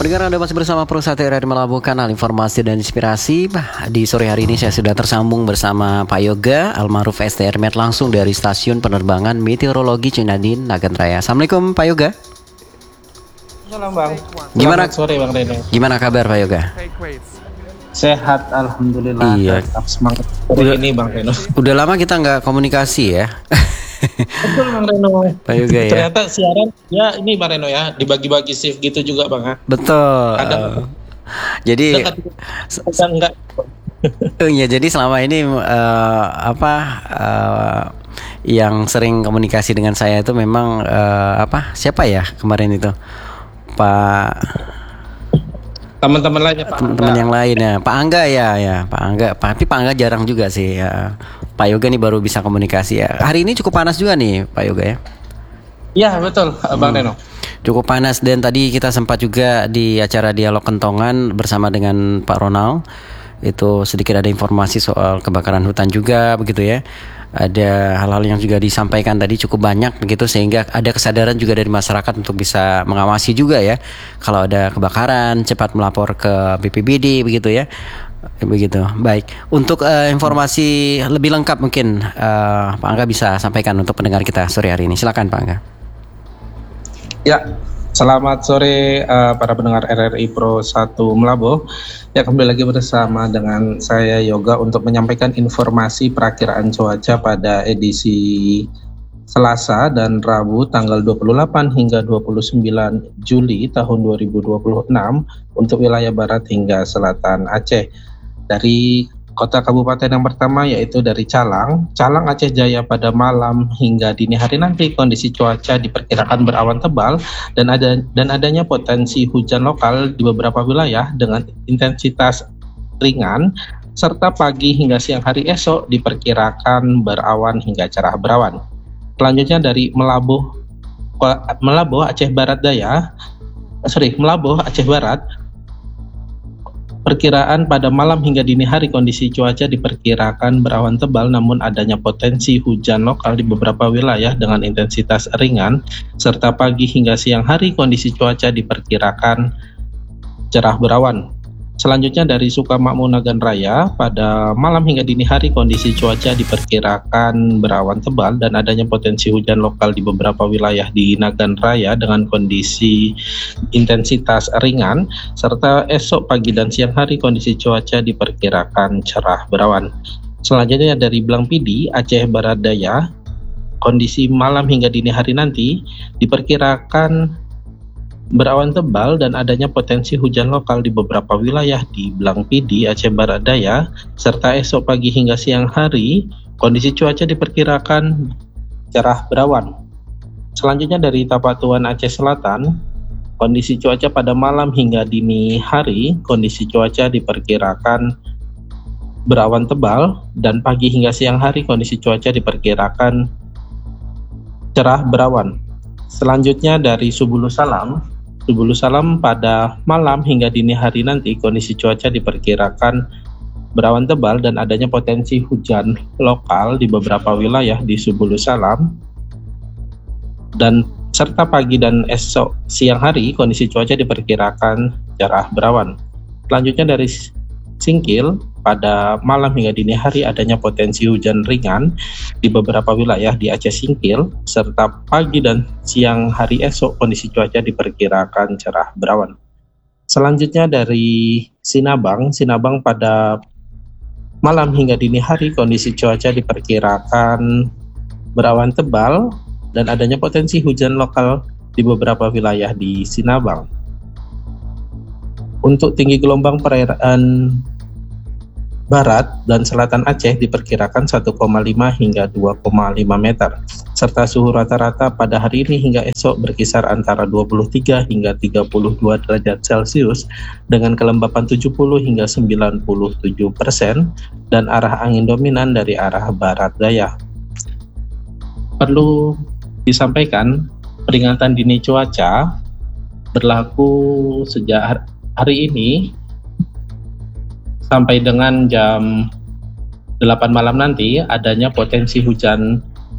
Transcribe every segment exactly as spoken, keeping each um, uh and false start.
Pendengar, Anda masih bersama Pro satu R R I Melabuh, kanal informasi dan inspirasi. Di sore hari ini saya sudah tersambung bersama Pak Yoga Almaruf S T R Med langsung dari Stasiun Penerbangan Meteorologi Cinadin, Nagan Raya. Assalamualaikum Pak Yoga. Salam Bang. Gimana Selamat sore Bang Reno. Gimana kabar Pak Yoga? Sehat alhamdulillah. Iya. Tetap semangat hari ini Bang Reno. Udah lama kita nggak komunikasi ya. Betul Bang Reno. Pak Yoga ya. Ternyata siaran ya ini Bang Reno ya, dibagi-bagi shift gitu juga Bang ya. Betul. Ada. Jadi Ada enggak? ya jadi selama ini uh, apa uh, yang sering komunikasi dengan saya itu memang uh, apa siapa ya kemarin itu Pak Teman-teman lainnya Pak. Teman-teman yang lain ya Pak Angga ya ya Pak Angga. Tapi Pak Angga jarang juga sih ya. Pak Yoga nih baru bisa komunikasi ya. Hari ini cukup panas juga nih Pak Yoga ya. Iya betul Bang hmm. Reno. Cukup panas, dan tadi kita sempat juga di acara Dialog Kentongan bersama dengan Pak Ronald. Itu sedikit ada informasi soal kebakaran hutan juga begitu ya. Ada hal-hal yang juga disampaikan tadi cukup banyak begitu, sehingga ada kesadaran juga dari masyarakat untuk bisa mengawasi juga ya. Kalau ada kebakaran cepat melapor ke B P B D begitu ya. Begitu. Baik. Untuk uh, informasi lebih lengkap mungkin uh, Pak Angga bisa sampaikan untuk pendengar kita sore hari ini. Silakan Pak Angga. Ya, selamat sore uh, para pendengar R R I Pro satu Melabuh. Ya, kembali lagi bersama dengan saya Yoga untuk menyampaikan informasi perakiraan cuaca pada edisi Selasa dan Rabu tanggal dua puluh delapan hingga dua puluh sembilan Juli tahun dua ribu dua puluh enam untuk wilayah barat hingga selatan Aceh. Dari kota kabupaten yang pertama yaitu dari Calang, Calang Aceh Jaya pada malam hingga dini hari nanti kondisi cuaca diperkirakan berawan tebal dan ada dan adanya potensi hujan lokal di beberapa wilayah dengan intensitas ringan, serta pagi hingga siang hari esok diperkirakan berawan hingga cerah berawan. Selanjutnya dari Melabuh Melabuh Aceh Barat Daya, sorry Melabuh Aceh Barat. Perkiraan pada malam hingga dini hari kondisi cuaca diperkirakan berawan tebal namun adanya potensi hujan lokal di beberapa wilayah dengan intensitas ringan, serta pagi hingga siang hari kondisi cuaca diperkirakan cerah berawan. Selanjutnya dari Sukamakmur Nagan Raya, pada malam hingga dini hari kondisi cuaca diperkirakan berawan tebal dan adanya potensi hujan lokal di beberapa wilayah di Nagan Raya dengan kondisi intensitas ringan, serta esok pagi dan siang hari kondisi cuaca diperkirakan cerah berawan. Selanjutnya dari Blang Pidi, Aceh Barat Daya, kondisi malam hingga dini hari nanti diperkirakan berawan tebal dan adanya potensi hujan lokal di beberapa wilayah di Blang Pidi, Aceh Barat Daya, serta esok pagi hingga siang hari kondisi cuaca diperkirakan cerah berawan. Selanjutnya dari Tapatuan Aceh Selatan, kondisi cuaca pada malam hingga dini hari kondisi cuaca diperkirakan berawan tebal dan pagi hingga siang hari kondisi cuaca diperkirakan cerah berawan. Selanjutnya dari Subulu Salam, Subulu Salam pada malam hingga dini hari nanti kondisi cuaca diperkirakan berawan tebal dan adanya potensi hujan lokal di beberapa wilayah di Subulu Salam, dan serta pagi dan esok siang hari kondisi cuaca diperkirakan cerah berawan. Selanjutnya dari Singkil, pada malam hingga dini hari adanya potensi hujan ringan di beberapa wilayah di Aceh Singkil, serta pagi dan siang hari esok kondisi cuaca diperkirakan cerah berawan. Selanjutnya dari Sinabang, Sinabang pada malam hingga dini hari kondisi cuaca diperkirakan berawan tebal dan adanya potensi hujan lokal di beberapa wilayah di Sinabang. Untuk tinggi gelombang perairan barat dan selatan Aceh diperkirakan satu koma lima hingga dua koma lima meter, serta suhu rata-rata pada hari ini hingga esok berkisar antara dua puluh tiga hingga tiga puluh dua derajat Celcius dengan kelembapan tujuh puluh hingga sembilan puluh tujuh persen dan arah angin dominan dari arah barat daya. Perlu disampaikan, peringatan dini cuaca berlaku sejak hari ini sampai dengan jam delapan malam nanti adanya potensi hujan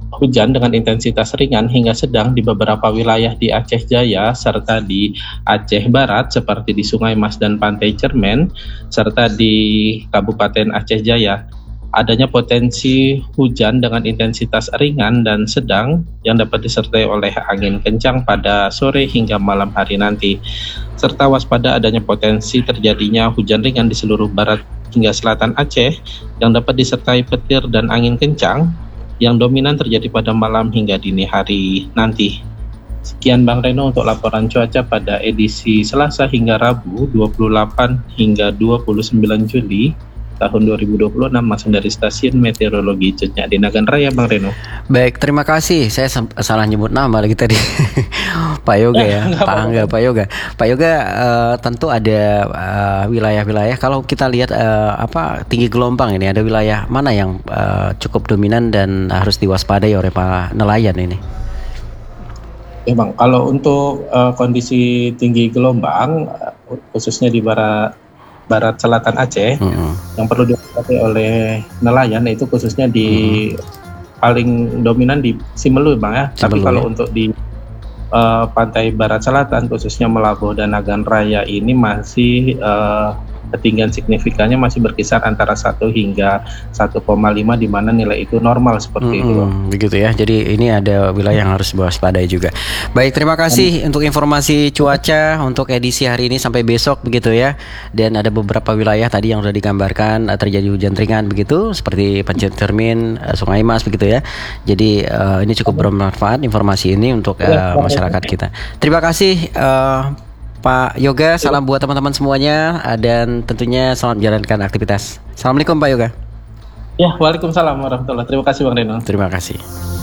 hujan dengan intensitas ringan hingga sedang di beberapa wilayah di Aceh Jaya serta di Aceh Barat seperti di Sungai Mas dan Pantai Cermen serta di Kabupaten Aceh Jaya. Adanya potensi hujan dengan intensitas ringan dan sedang yang dapat disertai oleh angin kencang pada sore hingga malam hari nanti, serta waspada adanya potensi terjadinya hujan ringan di seluruh barat hingga selatan Aceh yang dapat disertai petir dan angin kencang yang dominan terjadi pada malam hingga dini hari nanti. Sekian Bang Reno untuk laporan cuaca pada edisi Selasa hingga Rabu dua puluh delapan hingga dua puluh sembilan Juli tahun dua ribu dua puluh enam langsung dari stasiun meteorologi Cutnya di Nagan Raya, Bang Reno. Baik, terima kasih. Saya sem- salah nyebut nama lagi tadi. Pak Yoga ya, Pak Angga, Pak Yoga. Pak Yoga, uh, tentu ada uh, wilayah-wilayah. Kalau kita lihat uh, apa tinggi gelombang ini, ada wilayah mana yang uh, cukup dominan dan harus diwaspadai oleh para nelayan ini? Ya Bang, kalau untuk uh, kondisi tinggi gelombang, uh, khususnya di barat barat selatan Aceh, mm-hmm. yang perlu diwaspadai oleh nelayan itu khususnya di mm-hmm. paling dominan di Simelu Bang ya. Simelu, tapi kalau ya? Untuk di uh, pantai barat selatan khususnya Melabuh dan Nagan Raya ini masih uh, ketinggian signifikannya masih berkisar antara satu hingga satu koma lima di mana nilai itu normal seperti mm-hmm. itu. Begitu ya. Jadi ini ada wilayah yang harus diwaspadai juga. Baik, terima kasih mm-hmm. untuk informasi cuaca untuk edisi hari ini sampai besok begitu ya. Dan ada beberapa wilayah tadi yang sudah digambarkan terjadi hujan ringan begitu seperti Pantai Cermin, Sungai Mas begitu ya. Jadi uh, ini cukup bermanfaat informasi ini untuk uh, masyarakat kita. Terima kasih uh, Pak Yoga, salam buat teman-teman semuanya dan tentunya selamat menjalankan aktivitas. Assalamualaikum Pak Yoga. Ya, waalaikumsalam warahmatullahi wabarakatuh. Terima kasih Bang Reno. Terima kasih.